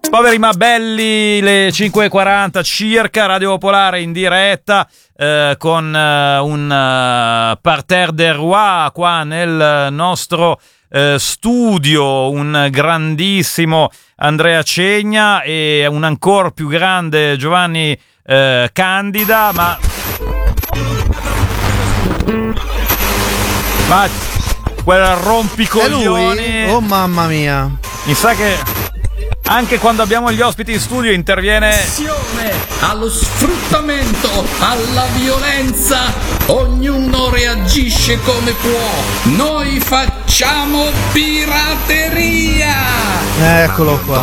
Poveri ma belli, le 5:40 circa, Radio Popolare in diretta con un parterre de roi qua nel nostro studio, un grandissimo Andrea Cegna e un ancora più grande Giovanni Candida, ma quel rompicoglioni, oh mamma mia, mi sa che anche quando abbiamo gli ospiti in studio interviene. Allo sfruttamento, alla violenza, ognuno reagisce come può. Noi facciamo pirateria. Eccolo qua.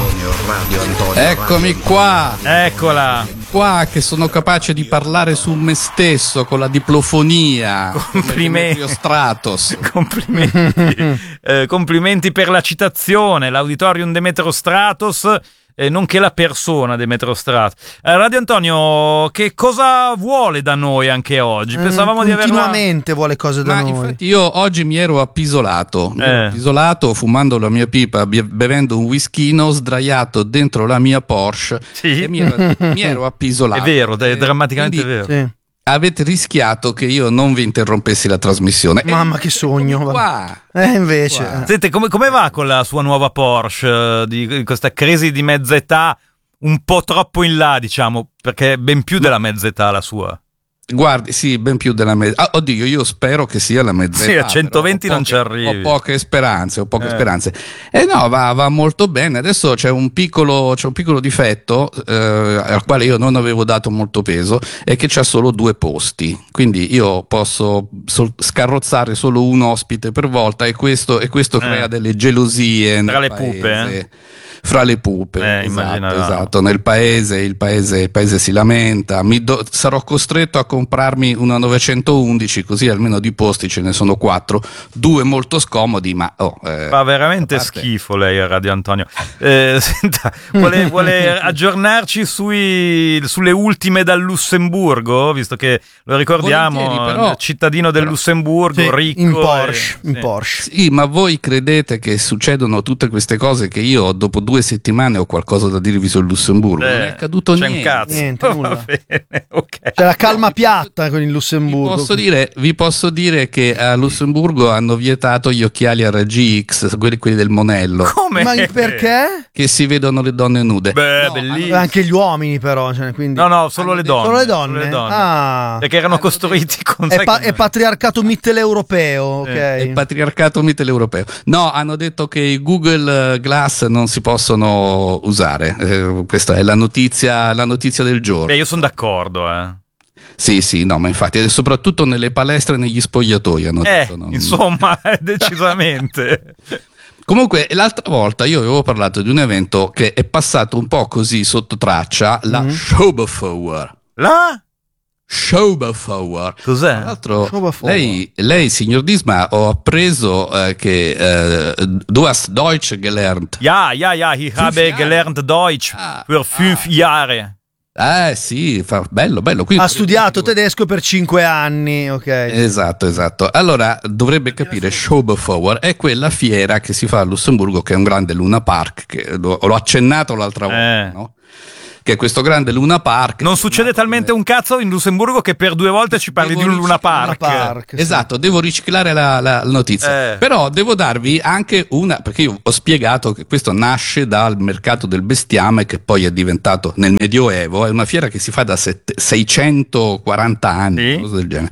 Eccomi qua. Eccola. Qua che sono capace di parlare su me stesso con la diplofonia. Complimenti. Stratos. Complimenti. Complimenti per la citazione, l'auditorium Demetrio Stratos, nonché la persona Demetrio Stratos. Radio Antonio, che cosa vuole da noi anche oggi? Pensavamo di averla... Continuamente vuole cose da noi. Infatti io oggi mi ero appisolato. Fumando la mia pipa, bevendo un whiskino, sdraiato dentro la mia Porsche. Sì. E mi ero appisolato. È vero, è drammaticamente quindi, vero. Sì. Avete rischiato che io non vi interrompessi la trasmissione. Mamma, che sogno. Qua. Invece. Qua. Senti, come va con la sua nuova Porsche, di questa crisi di mezza età un po' troppo in là, diciamo, perché è ben più della mezza età la sua. Guardi, sì, ben più della mezza. Oddio, io spero che sia la mezza. Sì, a 120 non ci arrivi. Ho poche speranze. E no, va molto bene. Adesso c'è un piccolo difetto al quale io non avevo dato molto peso, è che c'ha solo 2 posti. Quindi io posso scarrozzare solo un ospite per volta e questo crea delle gelosie tra le paese. pupe. Fra le pupe, esatto. Il paese si lamenta. Sarò costretto a comprarmi una 911, così almeno di posti ce ne sono 4, 2 molto scomodi, ma fa veramente schifo lei, Radio Antonio. Senta, vuole aggiornarci sulle ultime dal Lussemburgo, visto che lo ricordiamo, però, cittadino del Lussemburgo, sì, ricco in Porsche. Sì, ma voi credete che succedono tutte queste cose che io dopo 2 settimane ho qualcosa da dirvi sul Lussemburgo? Non è accaduto niente, nulla. Va bene, okay. C'è la calma piatta con il Lussemburgo. Vi posso dire che a Lussemburgo hanno vietato gli occhiali a raggi X, quelli del Monello. Come? Ma perché? Che si vedono le donne nude. Beh, bellissimo. Anche gli uomini però, quindi... No, solo le donne. Solo le donne? Ah. Perché erano costruiti con... È patriarcato mitteleuropeo, ok. È patriarcato mitteleuropeo. No, hanno detto che i Google Glass non si possono usare. Questa è la notizia del giorno. Io sono d'accordo, Sì, no, ma infatti, soprattutto nelle palestre e negli spogliatoi hanno detto. Insomma, decisamente. Comunque, l'altra volta io avevo parlato di un evento che è passato un po' così sotto traccia, la Schoberfauer. La? Schoberfauer. Cos'è? Tra l'altro, lei, signor Disma, ho appreso che du hast Deutsch gelernt. Ja, ich habe gelernt Deutsch für 5 Jahre. Sì, bello. Quindi ha studiato tedesco per 5 anni, ok. Esatto. Allora, dovrebbe capire, Schoberfauer è quella fiera che si fa a Lussemburgo, che è un grande Luna Park, che l'ho accennato l'altra volta, no? Che è questo grande Luna Park. Non succede talmente un cazzo in Lussemburgo che per 2 volte ci parli di un Luna Park. Esatto, sì. Devo riciclare la notizia. Però devo darvi anche perché io ho spiegato che questo nasce dal mercato del bestiame, che poi è diventato nel Medioevo, è una fiera che si fa da 640 anni, sì? Cosa del genere.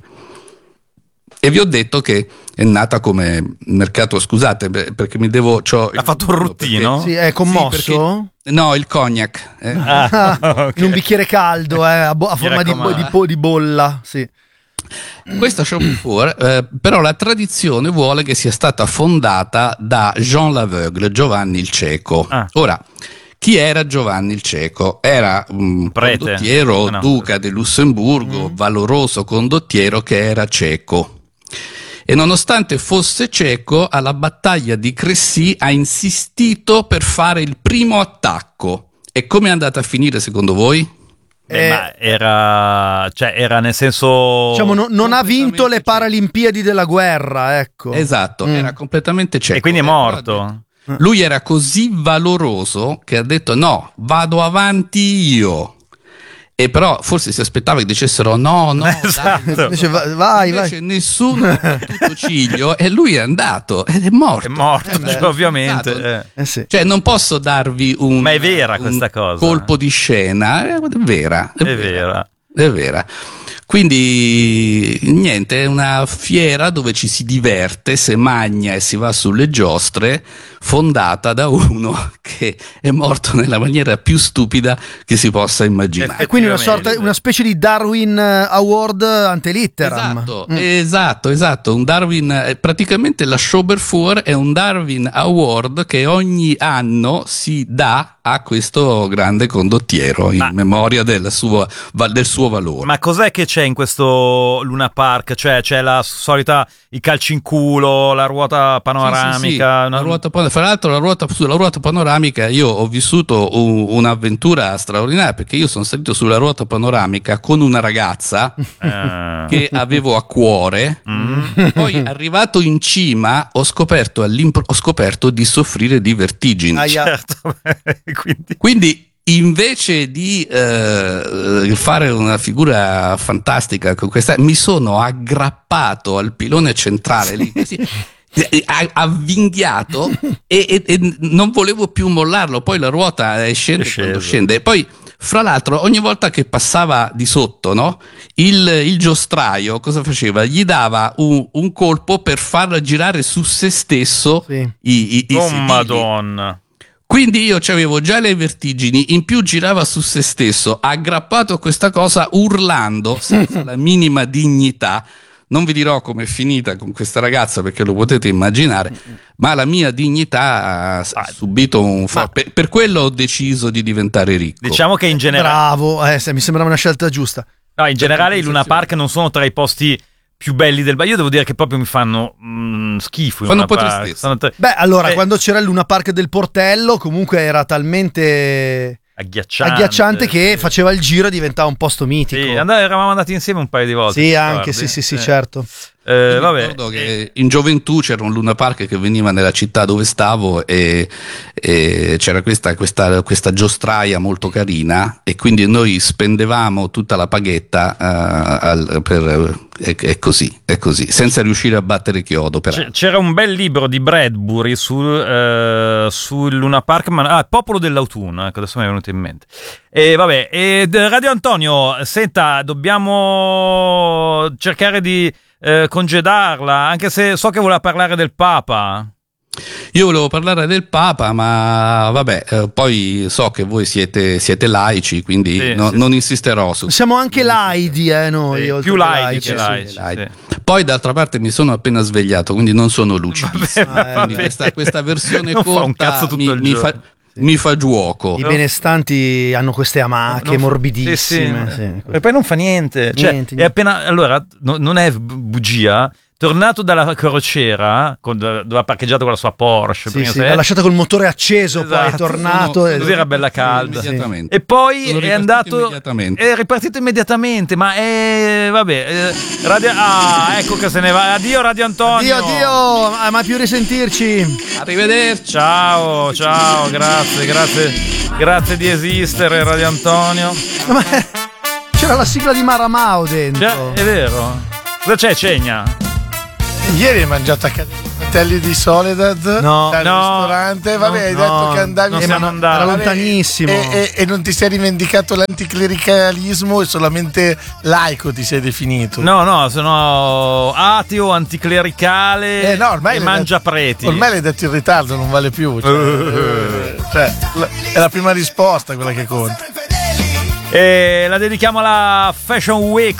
E vi ho detto che è nata come mercato, scusate, perché ha fatto un ruttino? Sì, è commosso? Sì, no, il cognac. Okay. In un bicchiere caldo, a forma di bolla, sì. Questa Schoberfauer, però la tradizione vuole che sia stata fondata da Jean l'Aveugle, Giovanni il Cieco. Ora, chi era Giovanni il Cieco? Era un condottiero, duca di Lussemburgo, valoroso condottiero che era cieco. E nonostante fosse cieco, alla battaglia di Crécy ha insistito per fare il primo attacco. E come è andata a finire secondo voi? Ma era nel senso, diciamo, non ha vinto le Paralimpiadi della guerra, ecco. Esatto, era completamente cieco. E quindi è morto. Lui era così valoroso che ha detto no, vado avanti io. E però forse si aspettava che dicessero no, esatto. dai, Invece vai. nessuno ha tutto ciglio e lui è andato ed è morto. È morto, ovviamente. Sì. Cioè non posso darvi Ma è vera questa cosa? Colpo di scena, è vera. È vera. Quindi niente, è una fiera dove ci si diverte, si magna e si va sulle giostre, fondata da uno che è morto nella maniera più stupida che si possa immaginare. E quindi una specie di Darwin Award ante litteram. Esatto, un Darwin, praticamente la Schoberfuhr è un Darwin Award che ogni anno si dà a questo grande condottiero in memoria del suo valore. Ma cos'è che c'è in questo Luna Park? Cioè c'è la solita, i calci in culo, la ruota panoramica? Sì. La ruota, fra l'altro sulla ruota panoramica io ho vissuto un'avventura straordinaria, perché io sono salito sulla ruota panoramica con una ragazza che avevo a cuore. Poi arrivato in cima ho scoperto di soffrire di vertigini. Certo. Quindi invece di fare una figura fantastica con questa, mi sono aggrappato al pilone centrale lì, avvinghiato e non volevo più mollarlo. Poi la ruota scende quando scende. Poi fra l'altro ogni volta che passava di sotto, no, il giostraio cosa faceva? Gli dava un colpo per far girare su se stesso i sedili. Madonna. Quindi io avevo già le vertigini, in più girava su se stesso, aggrappato a questa cosa, urlando senza la minima dignità. Non vi dirò com'è finita con questa ragazza, perché lo potete immaginare, ma la mia dignità ha subito un per quello ho deciso di diventare ricco. Diciamo che in generale... Bravo, mi sembrava una scelta giusta. No, in generale i Luna Park non sono tra i posti più belli del Io devo dire che proprio mi fanno schifo. Fanno un po' tristezza. Allora, quando c'era il Luna Park del Portello, comunque era talmente agghiacciante che faceva il giro e diventava un posto mitico. Sì, eravamo andati insieme un paio di volte. Sì, anche, sì, certo. Ricordo che in gioventù c'era un Luna Park che veniva nella città dove stavo e c'era questa giostraia molto carina, e quindi noi spendevamo tutta la paghetta è così, senza riuscire a battere chiodo. C'era un bel libro di Bradbury sul Luna Park, Popolo dell'autunno, ecco, adesso mi è venuto in mente. Radio Antonio, senta, dobbiamo cercare di congedarla, anche se so che voleva parlare del Papa. Io volevo parlare del Papa, ma poi so che voi siete laici, quindi non insisterò su. Siamo anche laidi, noi. Più laici che laici. Poi d'altra parte mi sono appena svegliato, quindi non sono lucidissimo. Questa versione corta mi fa giuoco. I benestanti hanno queste amache morbidissime. E poi non fa niente. È appena, allora, non è bugia. Tornato dalla crociera, dove ha parcheggiato con la sua Porsche, l'ha lasciata col motore acceso, poi è tornato. Così era bella calda. E poi è andato. È ripartito immediatamente. Ma ecco che se ne va. Addio Radio Antonio. Addio, mai più risentirci. Arrivederci. Ciao, grazie di esistere, Radio Antonio. C'era la sigla di Maramao dentro. È vero. Cosa c'è, Cegna? Ieri hai mangiato a casa dei fratelli di Soledad al ristorante. Hai detto che andavi era lontanissimo e non ti sei rivendicato l'anticlericalismo e solamente laico ti sei definito. No, sono ateo, anticlericale e mangia preti. Ormai l'hai detto in ritardo, non vale più. È la prima risposta quella che conta. E la dedichiamo alla Fashion Week